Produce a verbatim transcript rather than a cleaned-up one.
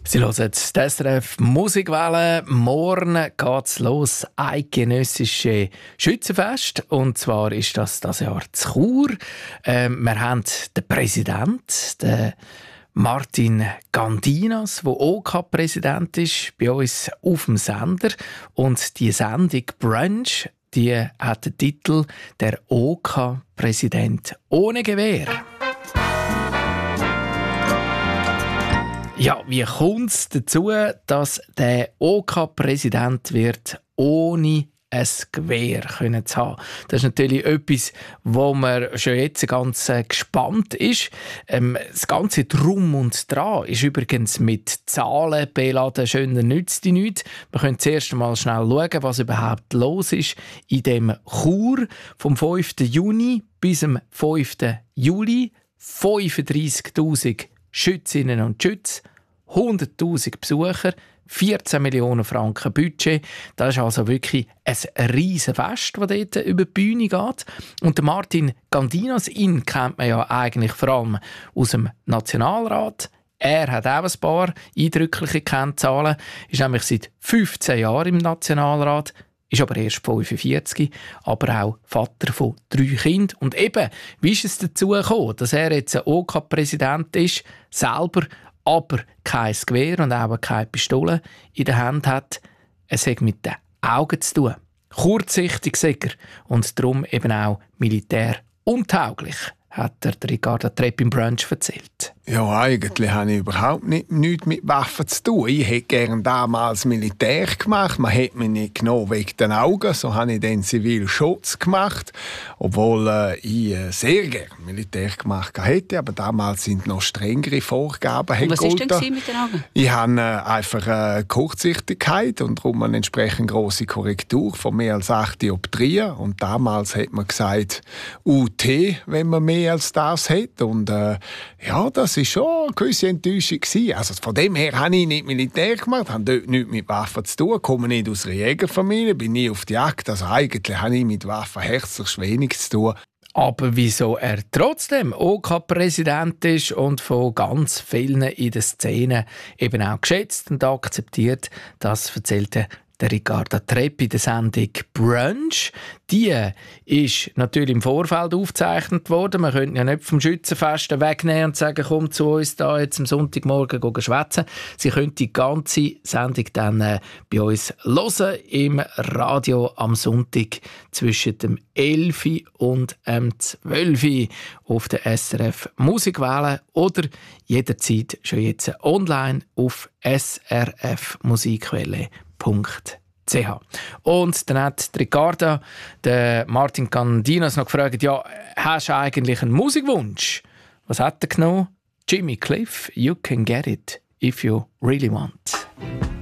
Sie hören die S R F Musikwelle. Morgen geht es los, eidgenössische Schützenfest. Und zwar ist das das Jahr zu Chur. Ähm, wir haben den Präsidenten, den Martin Gandinas, der O K-Präsident ist, bei uns auf dem Sender. Und die Sendung Brunch, die hat den Titel «Der O K-Präsident ohne Gewehr». Ja, wie kommt es dazu, dass der O K-Präsident wird ohne ein Gewehr können zu haben? Das ist natürlich etwas, wo man schon jetzt ganz äh, gespannt ist. Ähm, das ganze Drum und Dran ist übrigens mit Zahlen beladen. Schöner nützt die nichts. Wir können zuerst einmal schnell schauen, was überhaupt los ist in dem Chur vom fünften Juni bis zum fünften Juli. fünfunddreissigtausend Schützinnen und Schütze, hunderttausend Besucher, vierzehn Millionen Franken Budget. Das ist also wirklich ein riesen Fest, das dort über die Bühne geht. Und Martin Gandinas, ihn kennt man ja eigentlich vor allem aus dem Nationalrat. Er hat auch ein paar eindrückliche Kennzahlen, ist nämlich seit fünfzehn Jahren im Nationalrat, ist aber erst fünfundvierzig, aber auch Vater von drei Kindern. Und eben, wie ist es dazu gekommen, dass er jetzt ein O K-Präsident ist, selber aber kein Gewehr und auch keine Pistole in der Hand hat? Es hat mit den Augen zu tun. Kurzsichtig sagt er und darum eben auch militäruntauglich, hat der Ricardo Trepp im Brunch erzählt. Ja, eigentlich habe ich überhaupt nicht, nichts mit Waffen zu tun. Ich hätte gerne damals Militär gemacht. Man hat mich nicht genommen wegen den Augen. So habe ich dann Zivilschutz gemacht. Obwohl äh, ich äh, sehr gerne Militär gemacht hätte. Aber damals sind noch strengere Vorgaben. Und was war denn mit den Augen? Ich habe äh, einfach äh, Kurzsichtigkeit und darum eine entsprechend grosse Korrektur von mehr als acht Dioptrien. Und damals hat man gesagt U T, wenn man mehr als das hat. Und äh, ja, das war schon eine gewisse Enttäuschung. Also von dem her habe ich nicht Militär gemacht, habe dort nichts mit Waffen zu tun, komme nicht aus einer Jägerfamilie, bin nie auf die Jagd. Also eigentlich habe ich mit Waffen herzlich wenig zu tun. Aber wieso er trotzdem O K-Präsident ist und von ganz vielen in der Szene eben auch geschätzt und akzeptiert, das erzählte der Ricardo Trepp in der Sendung Brunch. Die ist natürlich im Vorfeld aufgezeichnet worden. Man könnte ja nicht vom Schützenfest wegnehmen und sagen, komm zu uns da jetzt am Sonntagmorgen schwätzen. Sie können die ganze Sendung dann äh, bei uns hören im Radio am Sonntag zwischen dem elf und dem zwölf auf der S R F Musikwelle oder jederzeit schon jetzt online auf s r f musikwelle punkt c h. Und dann hat Ricardo den Martin Gandinas noch gefragt, ja, hast du eigentlich einen Musikwunsch? Was hat er genommen? Jimmy Cliff, You Can Get It If You Really Want.